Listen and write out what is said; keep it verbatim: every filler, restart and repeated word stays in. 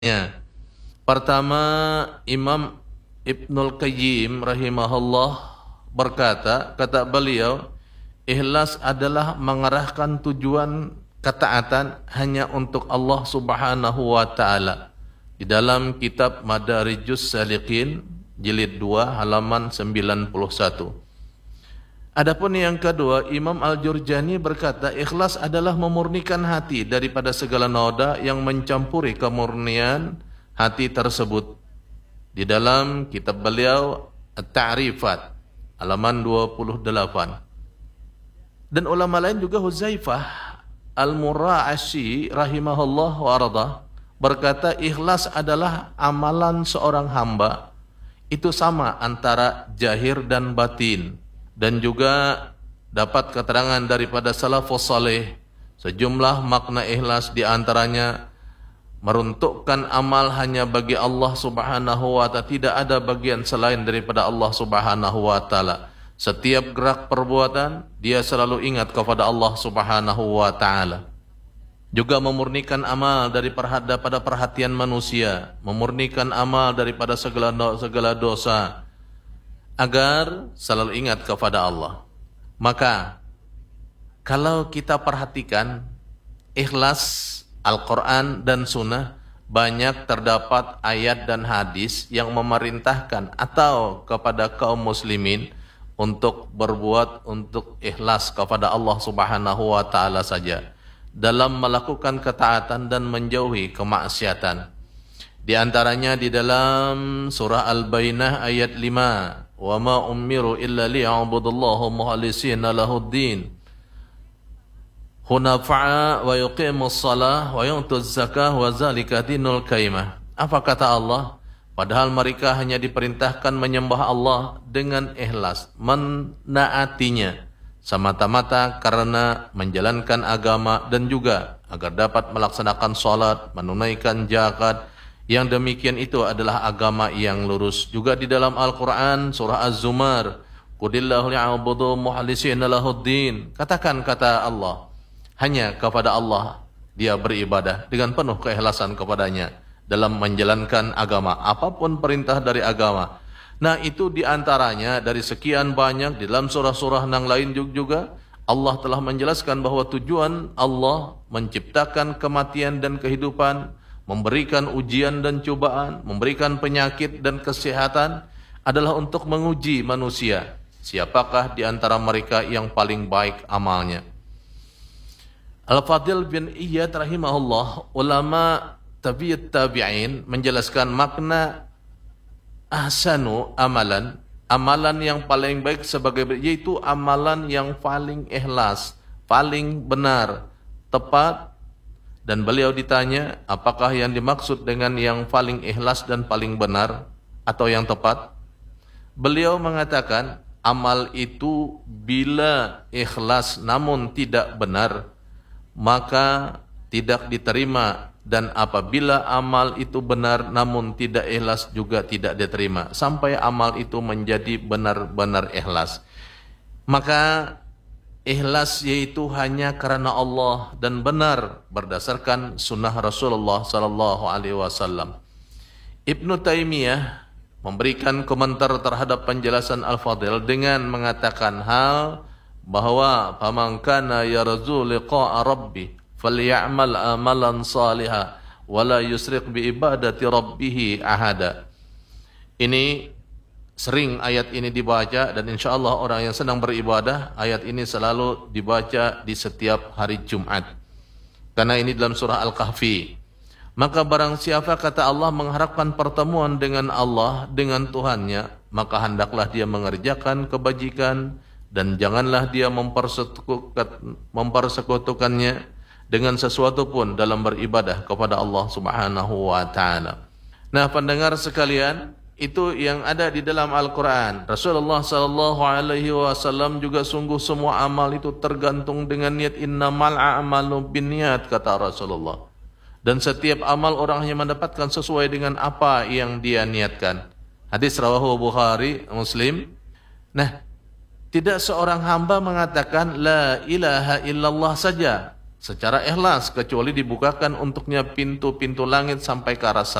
Ya. Pertama, Imam Ibnul Qayyim rahimahullah berkata, kata beliau, ikhlas adalah mengarahkan tujuan ketaatan hanya untuk Allah Subhanahu wa taala. Di dalam kitab Madarijus Salikin jilid dua halaman sembilan puluh satu. Adapun yang kedua, Imam Al-Jurjani berkata, ikhlas adalah memurnikan hati daripada segala noda yang mencampuri kemurnian hati tersebut. Di dalam kitab beliau At-Ta'rifat halaman dua puluh delapan. Dan ulama lain juga Huzaifah Al-Mura'ashi rahimahullah wa ardah berkata, ikhlas adalah amalan seorang hamba. Itu sama antara zahir dan batin. Dan juga dapat keterangan daripada salafus saleh sejumlah makna ikhlas, di antaranya meruntukkan amal hanya bagi Allah Subhanahu wa taala, tidak ada bagian selain daripada Allah Subhanahu wa taala. Setiap gerak perbuatan dia selalu ingat kepada Allah Subhanahu wa taala. Juga memurnikan amal daripada pada perhatian manusia, memurnikan amal daripada segala segala dosa, agar selalu ingat kepada Allah. Maka kalau kita perhatikan ikhlas Al-Quran dan Sunnah, banyak terdapat ayat dan hadis yang memerintahkan atau kepada kaum muslimin untuk berbuat untuk ikhlas kepada Allah Subhanahu wa taala saja dalam melakukan ketaatan dan menjauhi kemaksiatan. Di antaranya di dalam surah Al-Bainah ayat lima, wa ma umiru illa liya'budullaha mukhlisina lahuddin hunafa'a wa yuqimus shalah wa yu'tuz zakah wa zalika dinul qayyimah. Apa kata Allah? Padahal mereka hanya diperintahkan menyembah Allah dengan ikhlas, menaatinya semata-mata karena menjalankan agama, dan juga agar dapat melaksanakan salat, menunaikan zakat. Yang demikian itu adalah agama yang lurus. Juga di dalam Al-Quran surah Az-Zumar, qulillahu li'abudu mukhlisina lahuddin. Katakan, kata Allah, hanya kepada Allah dia beribadah dengan penuh keikhlasan kepadanya dalam menjalankan agama, apapun perintah dari agama. Nah, itu diantaranya dari sekian banyak di dalam surah-surah yang lain juga Allah telah menjelaskan bahwa tujuan Allah menciptakan kematian dan kehidupan, memberikan ujian dan cobaan, memberikan penyakit dan kesehatan adalah untuk menguji manusia. Siapakah di antara mereka yang paling baik amalnya? Al-Fadil bin Iyad rahimahullah, ulama tabi'ut tabi'in, menjelaskan makna ahsanu amalan, amalan yang paling baik sebagai, yaitu amalan yang paling ikhlas, paling benar, tepat. Dan beliau ditanya, apakah yang dimaksud dengan yang paling ikhlas dan paling benar atau yang tepat? Beliau mengatakan, amal itu bila ikhlas namun tidak benar, maka tidak diterima. Dan apabila amal itu benar namun tidak ikhlas, juga tidak diterima, sampai amal itu menjadi benar-benar ikhlas. Maka ikhlas yaitu hanya karena Allah dan benar berdasarkan sunnah Rasulullah sallallahu alaihi wasallam. Ibnu Taimiyah memberikan komentar terhadap penjelasan Al-Fadil dengan mengatakan hal bahwa faman kana yarju liqa'a rabbi falyamal amalan salihah wala yusriq bi ibadati rabbih ahada. Ini sering ayat ini dibaca, dan insya Allah orang yang sedang beribadah, ayat ini selalu dibaca di setiap hari Jumat. Karena ini dalam surah Al-Kahfi. Maka barang siapa, kata Allah, mengharapkan pertemuan dengan Allah, dengan Tuhannya, maka hendaklah dia mengerjakan kebajikan, dan janganlah dia mempersekutukannya dengan sesuatu pun dalam beribadah kepada Allah Subhanahu wa taala. Nah, pendengar sekalian, itu yang ada di dalam Al-Quran. Rasulullah sallallahu alaihi wasallam juga sungguh semua amal itu tergantung dengan niat. Innamal a'malu binniyat, kata Rasulullah. Dan setiap amal orang hanya mendapatkan sesuai dengan apa yang dia niatkan. Hadis rawahu Bukhari, Muslim. Nah, tidak seorang hamba mengatakan la ilaha illallah saja secara ikhlas kecuali dibukakan untuknya pintu-pintu langit sampai ke arah